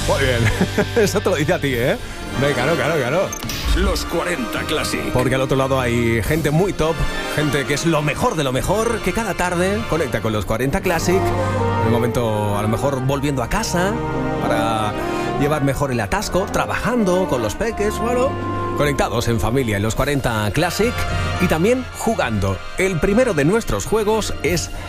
Muy bien. Eso te lo dice a ti, ¿eh? Venga, claro. Los 40 Classic. Porque al otro lado hay gente muy top, gente que es lo mejor de lo mejor, que cada tarde conecta con los 40 Classic. En un momento, a lo mejor, volviendo a casa para llevar mejor el atasco, trabajando con los peques, bueno, conectados en familia en los 40 Classic y también jugando. El primero de nuestros juegos es